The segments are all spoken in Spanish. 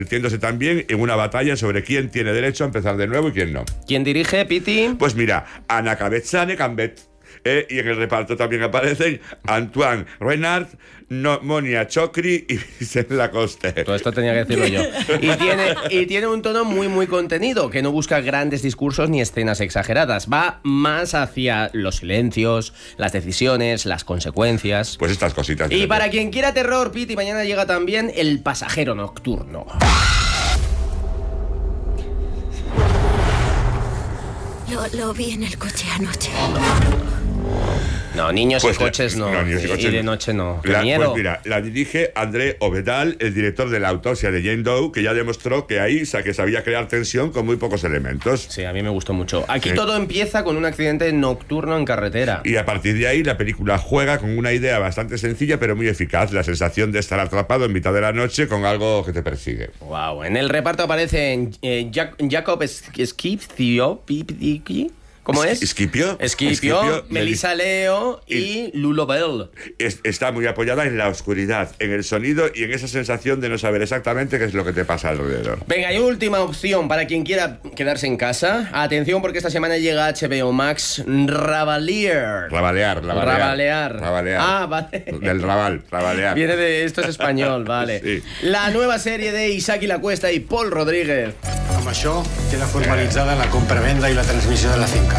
convirtiéndose también en una batalla sobre quién tiene derecho a empezar de nuevo y quién no. ¿Quién dirige, Piti? Pues mira, Anna Cabezane Cambet. Y en el reparto también aparecen Antoine Renard, Monia Chokri y Vicent Lacoste. Todo esto tenía que decirlo yo. Y tiene un tono muy, muy contenido, que no busca grandes discursos ni escenas exageradas. Va más hacia los silencios, las decisiones, las consecuencias. Pues estas cositas. Y para quien quiera terror, Piti, mañana llega también El pasajero nocturno. Lo vi en el coche anoche. No, niños Pues y coches no. niños y coches de no. noche no. ¡Qué miedo! Pues mira, la dirige André Ovedal, el director de La autopsia de Jane Doe, que ya demostró que ahí que sabía crear tensión con muy pocos elementos. Sí, a mí me gustó mucho. Aquí todo empieza con un accidente nocturno en carretera. Y a partir de ahí la película juega con una idea bastante sencilla pero muy eficaz, la sensación de estar atrapado en mitad de la noche con algo que te persigue. Wow. En el reparto aparecen Jacob Esquipio, ¿cómo es? Esquipio, Melissa Leo y Lulo Bell. Está muy apoyada en la oscuridad, en el sonido y en esa sensación de no saber exactamente qué es lo que te pasa alrededor. Venga, y última opción para quien quiera quedarse en casa. Atención, porque esta semana llega a HBO Max Rabalear. Ah, vale. Del rabalear. Viene de... Esto es español, vale. Sí. La nueva serie de Isaki La Cuesta y Pol Rodríguez. Amb això queda formalitzada la compra-venda i la transmissió de la finca.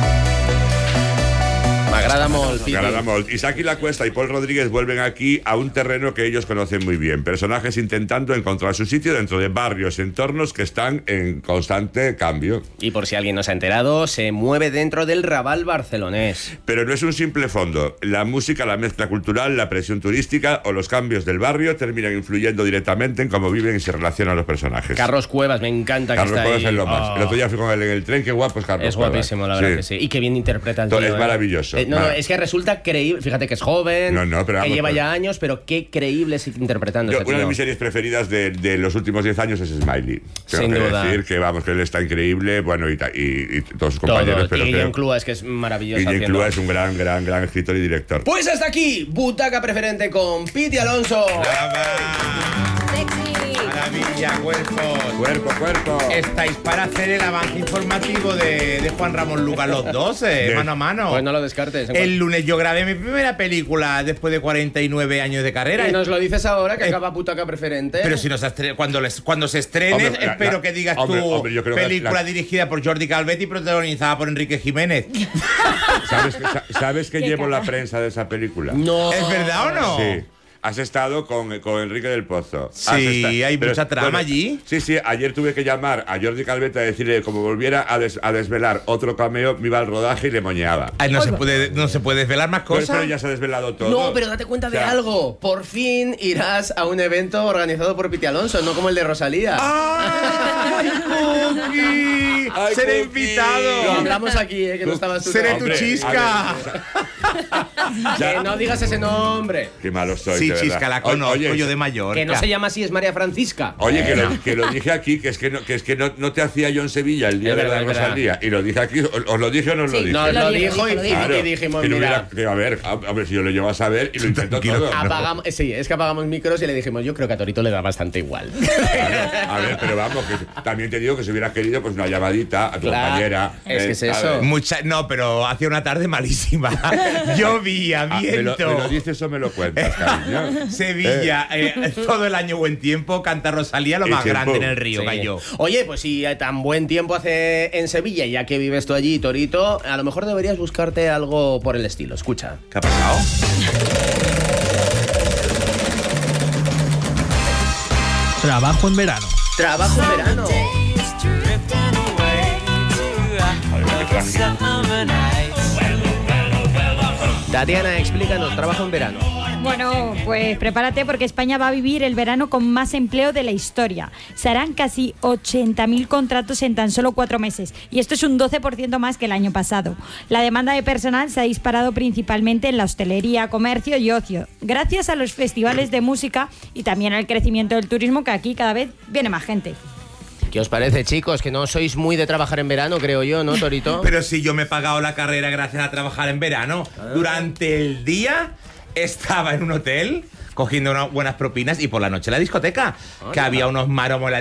M'agrada molt, Piti. M'agrada molt. Isaki La Cuesta y Pol Rodríguez vuelven aquí a un terreno que ellos conocen muy bien. Personajes intentando encontrar su sitio dentro de barrios, entornos que están en constante cambio. Y por si alguien no se ha enterado, se mueve dentro del Raval barcelonés. Pero no es un simple fondo. La música, la mezcla cultural, la presión turística o los cambios del barrio terminan influyendo directamente en cómo viven y se relacionan los personajes. Carlos Cuevas, me encanta Carlos que está Cuevas ahí. es lo más. El otro día fui con él en el tren, qué guapo es Carlos Es Cuevas. guapísimo, la verdad que sí. Y qué bien interpreta el tío. Es maravilloso. No, es que resulta creíble. Fíjate que es joven, pero que vamos, lleva ya años, pero qué creíble es interpretando. Una de mis series preferidas de los últimos 10 años es Smiley. Tengo Sin que duda. decir que vamos, que él está increíble, bueno, y todos sus compañeros. Pero y Guillem Clua es que es maravilloso. Guillem Clua es un gran escritor y director. Pues hasta aquí, Butaca Preferente con Piti Alonso. Maravilla, Cuerpo. Estáis para hacer el avance informativo de Juan Ramón Lucas los dos, mano a mano. Pues no lo descartes. El lunes yo grabé mi primera película después de 49 años de carrera. Y nos lo dices ahora que acaba Butaca Preferente. Pero si cuando se estrene, espero que digas yo creo película dirigida por Jordi Calvet y protagonizada por Enrique Jiménez. ¿Sabes que llevo la prensa de esa película? No. ¿Es verdad o no? Sí. Has estado con Enrique del Pozo. Sí, hay mucha trama allí. Sí, ayer tuve que llamar a Jordi Calvet a decirle que como volviera a desvelar otro cameo, me iba al rodaje y le moñeaba. Ay, no se puede desvelar más cosas. Pero ya se ha desvelado todo. No, pero date cuenta de algo. Por fin irás a un evento organizado por Piti Alonso, no como el de Rosalía. ¡Ay, Cookie! Seré invitado. Lo hablamos aquí, que no estabas tú. Seré tu chisca. Que no digas ese nombre. Qué malo soy. Sí, de verdad. Chisca, la conozco yo de Mallorca. Que no se llama así, es María Francisca. Oye, que lo dije aquí, que es que no te hacía yo en Sevilla el día de la Rosalía. Y lo dije aquí, ¿os lo dije o no os lo dije? No, lo dijo y Claro, dijimos, que no mira. a ver, si yo lo llevo a saber y lo intento todo. Apagamos, sí, es que apagamos micros y le dijimos, yo creo que a Torito le da bastante igual. A ver, pero vamos, que también te digo que si hubieras querido, pues una llamadita a tu compañera. Es que es eso. No, pero hacía una tarde malísima. Llovía, viento. ¿Me lo dices o me lo cuentas, cariño? Sevilla, todo el año buen tiempo, canta Rosalía lo más grande en el río, cayó. Oye, pues si tan buen tiempo hace en Sevilla, ya que vives tú allí, Torito, a lo mejor deberías buscarte algo por el estilo. Escucha. ¿Qué ha pasado? Trabajo en verano. Trabajo en verano. Tatiana, explícanos, trabajo en verano. Bueno, pues prepárate porque España va a vivir el verano con más empleo de la historia. Se harán casi 80.000 contratos en tan solo 4 meses y esto es un 12% más que el año pasado. La demanda de personal se ha disparado principalmente en la hostelería, comercio y ocio, gracias a los festivales de música y también al crecimiento del turismo, que aquí cada vez viene más gente. ¿Qué os parece, chicos? Que no sois muy de trabajar en verano, creo yo, ¿no, Torito? Pero si yo me he pagado la carrera gracias a trabajar en verano. Durante el día estaba en un hotel cogiendo unas buenas propinas y por la noche la discoteca, que había unos maromos